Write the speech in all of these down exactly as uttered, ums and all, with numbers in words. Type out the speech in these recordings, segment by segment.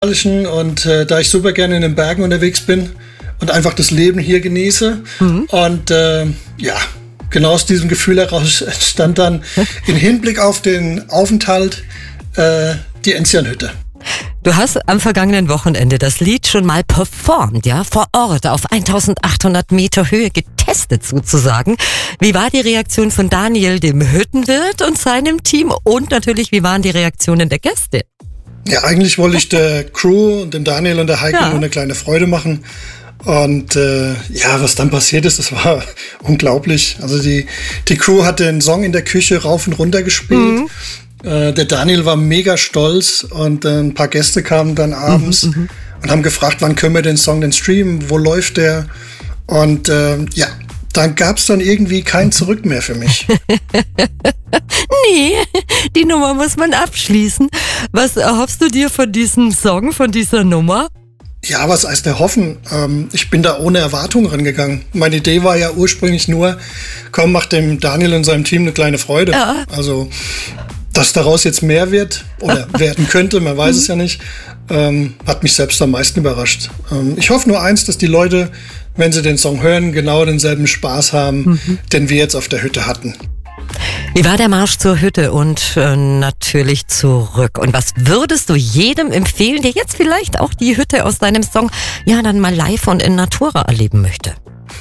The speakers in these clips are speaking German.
Musikalischen und äh, da ich super gerne in den Bergen unterwegs bin und einfach das Leben hier genieße. Mhm. Und äh, ja, genau aus diesem Gefühl heraus entstand dann im Hinblick auf den Aufenthalt äh, die Enzianhütte. Du hast am vergangenen Wochenende das Lied schon mal performt, ja, vor Ort auf eintausendachthundert Meter Höhe getestet sozusagen. Wie war die Reaktion von Daniel, dem Hüttenwirt, und seinem Team, und natürlich, wie waren die Reaktionen der Gäste? Ja, eigentlich wollte ich der Crew und dem Daniel und der Heike ja. nur eine kleine Freude machen. Und äh, ja, was dann passiert ist, das war unglaublich. Also die, die Crew hat den Song in der Küche rauf und runter gespielt. Mhm. Äh, der Daniel war mega stolz und äh, ein paar Gäste kamen dann abends mhm, und haben gefragt, wann können wir den Song denn streamen, wo läuft der? Und äh, ja, dann gab es dann irgendwie kein Zurück mehr für mich. Nee, die Nummer muss man abschließen. Was erhoffst du dir von diesem Song, von dieser Nummer? Ja, was heißt erhoffen? Ähm, ich bin da ohne Erwartung rangegangen. Meine Idee war ja ursprünglich nur, komm, mach dem Daniel und seinem Team eine kleine Freude. Ja. Also, dass daraus jetzt mehr wird oder werden könnte, man weiß es ja nicht, ähm, hat mich selbst am meisten überrascht. Ähm, ich hoffe nur eins, dass die Leute, wenn sie den Song hören, genau denselben Spaß haben, mhm. den wir jetzt auf der Hütte hatten. Wie war der Marsch zur Hütte und äh, natürlich zurück? Und was würdest du jedem empfehlen, der jetzt vielleicht auch die Hütte aus deinem Song ja dann mal live und in Natura erleben möchte?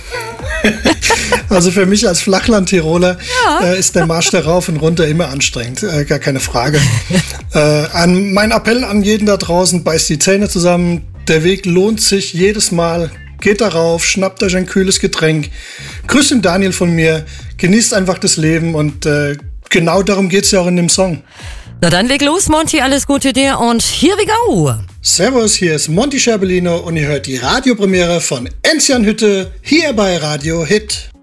Also für mich als Flachland-Tiroler ja. äh, ist der Marsch da rauf und runter immer anstrengend, äh, gar keine Frage. äh, an, mein Appell an jeden da draußen, beißt die Zähne zusammen, der Weg lohnt sich jedes Mal. Geht darauf, schnappt euch ein kühles Getränk, grüßt den Daniel von mir, genießt einfach das Leben und äh, genau darum geht's ja auch in dem Song. Na dann leg los, Monty, alles Gute dir und here we go! Servus, hier ist Monty Scherbellino und ihr hört die Radiopremiere von Enzianhütte hier bei Radio Hit.